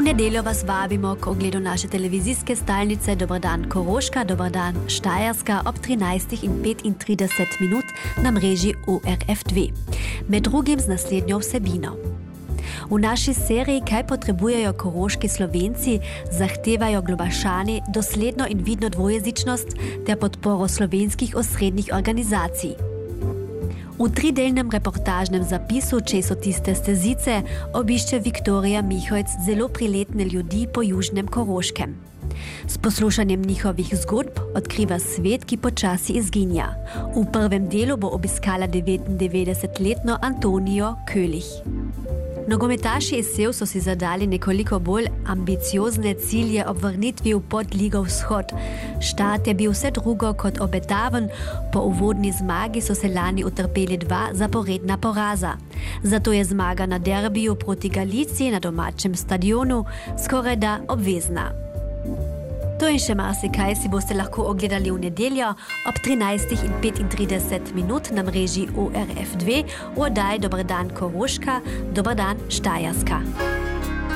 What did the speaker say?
nedeljo vas vabimo k ogledu naše televizijske stalnice Dobar dan Koroška, Dobar dan Štajerska ob 13:35 na mreži ORF2. Med drugim z naslednjo vsebino. V naši seriji Kaj potrebujejo koroški Slovenci zahtevajo Globašani dosledno in vidno dvojezičnost ter podporo slovenskih osrednjih organizacij. V tridelnem reportažnem zapisu Če so tiste stezice obišče Viktorija Mihojc zelo priletne ljudi po južnem Koroškem. S poslušanjem njihovih zgodb odkriva svet, ki počasi izginja. V prvem delu bo obiskala 99-letno Antonijo Kölich. Nogometaši iz Sev so si zadali nekoliko bolj ambiciozne cilje ob vrnitvi v podligo Vzhod. Štart je bil vse drugo kot obetaven, po uvodni zmagi so se lani utrpeli 2 zaporedna poraza. Zato je zmaga na derbiju proti Galiciji na domačem stadionu skorajda obvezna. To in še marsikaj si boste lahko ogledali v nedeljo ob 13:35 na mreži ORF2 v oddaji Dobar dan Koroška, Dobar dan Štajerska.